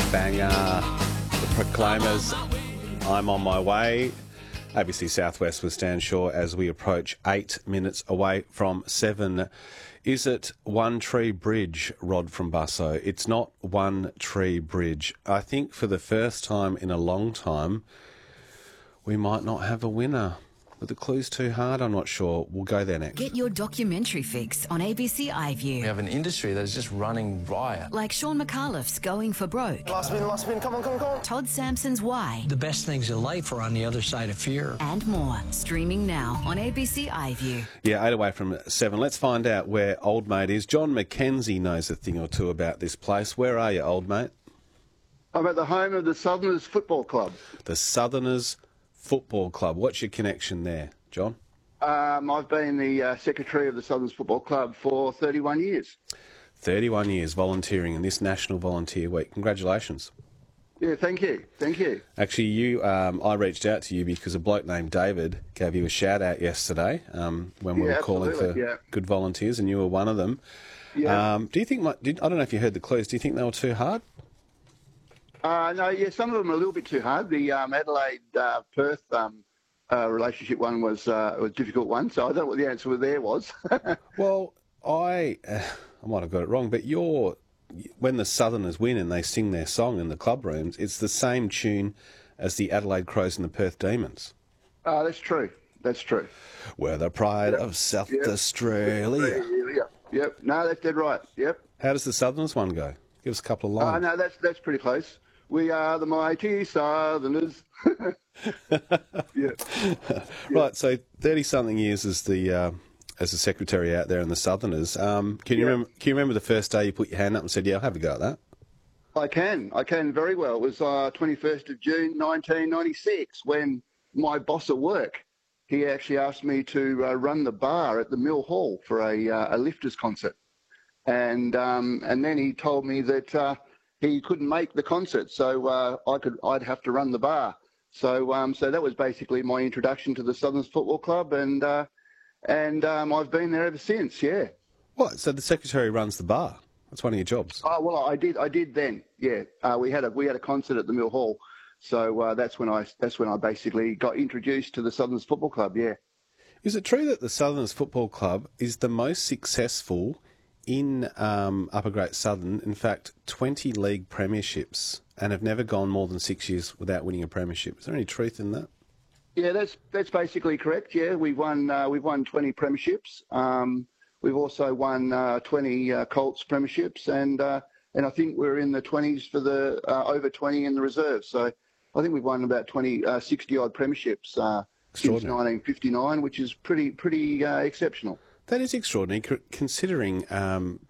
Banger, the Proclaimers, I'm on my way. ABC Southwest with Stan Shaw as we approach 8 minutes away from 7. Is it One Tree Bridge, Rod from Busso? It's not One Tree Bridge. I think for the first time in a long time, we might not have a winner. But the clue's too hard, I'm not sure. We'll go there next. Get your documentary fix on ABC iView. We have an industry that is just running riot. Like Sean McAuliffe's Going for Broke. Last spin, come on. Todd Sampson's Why. The best things in life are on the other side of fear. And more. Streaming now on ABC iView. Yeah, 8 away from 7. Let's find out where old mate is. John McKenzie knows a thing or two about this place. Where are you, old mate? I'm at the home of the Southerners Football Club. The Southerners Football Club. What's your connection there, John? I've been the secretary of the Southerners Football Club for 31 years. 31 years volunteering in this National Volunteer Week. Congratulations. Yeah, thank you. Actually, I reached out to you because a bloke named David gave you a shout-out yesterday when we were calling for good volunteers, and you were one of them. Yeah. Do you think, I don't know if you heard the clues, do you think they were too hard? No, some of them are a little bit too hard. The Adelaide-Perth relationship one was a difficult one, so I don't know what the answer there was. Well, I might have got it wrong, but when the Southerners win and they sing their song in the club rooms, it's the same tune as the Adelaide Crows and the Perth Demons. That's true. We're the pride of South Australia. Yep. No, that's dead right. Yep. How does the Southerners one go? Give us a couple of lines. No, that's pretty close. We are the mighty Southerners. Yeah. Right, so 30-something years as the secretary out there in the Southerners. Can you remember the first day you put your hand up and said, "Yeah, I'll have a go at that"? I can very well. It was 21st of June 1996 when my boss at work, he actually asked me to run the bar at the Mill Hall for a lifters concert, and then he told me that he couldn't make the concert, so I'd have to run the bar. So that was basically my introduction to the Southerners Football Club, and I've been there ever since. Yeah. What? So the secretary runs the bar? That's one of your jobs. Oh well, I did then. Yeah. We had a concert at the Mill Hall, so that's when I basically got introduced to the Southerners Football Club. Yeah. Is it true that the Southerners Football Club is the most successful in Upper Great Southern? In fact, 20 league premierships, and have never gone more than 6 years without winning a premiership. Is there any truth in that? Yeah, that's basically correct. Yeah, we've won 20 premierships. We've also won 20 Colts premierships, and I think we're in the 20s for the over 20 in the reserves. So I think we've won about 60 odd premierships since 1959, which is pretty exceptional. That is extraordinary, considering